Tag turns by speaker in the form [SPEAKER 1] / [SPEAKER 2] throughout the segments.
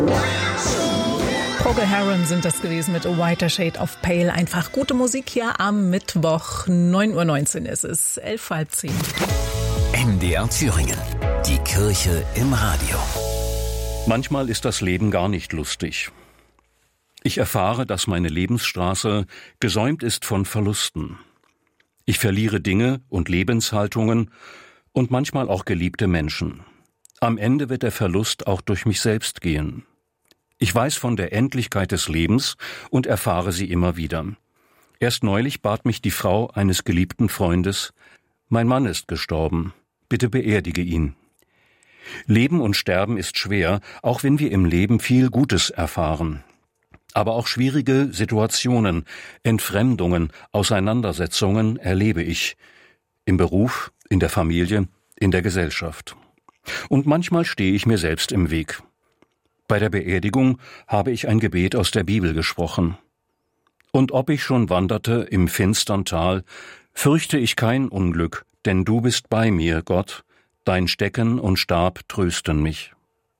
[SPEAKER 1] Procol Harum sind das gewesen mit A Whiter Shade of Pale. Einfach gute Musik hier am Mittwoch. 9:19 Uhr ist es, 11:30.
[SPEAKER 2] MDR Thüringen. Die Kirche im Radio.
[SPEAKER 3] Manchmal ist das Leben gar nicht lustig. Ich erfahre, dass meine Lebensstraße gesäumt ist von Verlusten. Ich verliere Dinge und Lebenshaltungen und manchmal auch geliebte Menschen. Am Ende wird der Verlust auch durch mich selbst gehen. Ich weiß von der Endlichkeit des Lebens und erfahre sie immer wieder. Erst neulich bat mich die Frau eines geliebten Freundes: Mein Mann ist gestorben, bitte beerdige ihn. Leben und Sterben ist schwer, auch wenn wir im Leben viel Gutes erfahren. Aber auch schwierige Situationen, Entfremdungen, Auseinandersetzungen erlebe ich. Im Beruf, in der Familie, in der Gesellschaft. Und manchmal stehe ich mir selbst im Weg. Bei der Beerdigung habe ich ein Gebet aus der Bibel gesprochen. Und ob ich schon wanderte im finstern Tal, fürchte ich kein Unglück, denn du bist bei mir, Gott, dein Stecken und Stab trösten mich.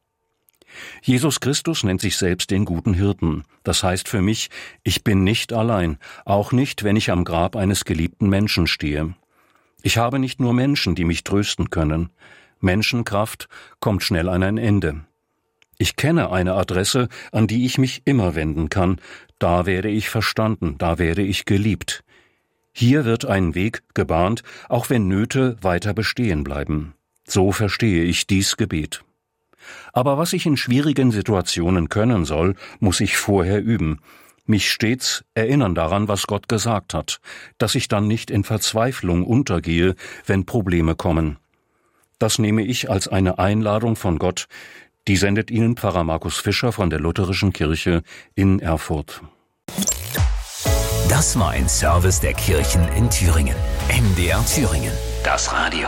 [SPEAKER 3] Jesus Christus nennt sich selbst den guten Hirten. Das heißt für mich, ich bin nicht allein, auch nicht, wenn ich am Grab eines geliebten Menschen stehe. Ich habe nicht nur Menschen, die mich trösten können. Menschenkraft kommt schnell an ein Ende. Ich kenne eine Adresse, an die ich mich immer wenden kann. Da werde ich verstanden, da werde ich geliebt. Hier wird ein Weg gebahnt, auch wenn Nöte weiter bestehen bleiben. So verstehe ich dies Gebet. Aber was ich in schwierigen Situationen können soll, muss ich vorher üben. Mich stets erinnern daran, was Gott gesagt hat, dass ich dann nicht in Verzweiflung untergehe, wenn Probleme kommen. Das nehme ich als eine Einladung von Gott, die sendet Ihnen Pfarrer Markus Fischer von der Lutherischen Kirche in Erfurt.
[SPEAKER 2] Das war ein Service der Kirchen in Thüringen. MDR Thüringen, das Radio.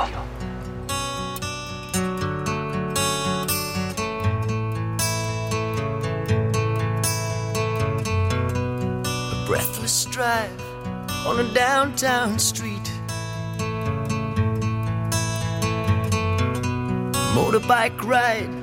[SPEAKER 4] A breathless drive on a downtown street. Motorbike ride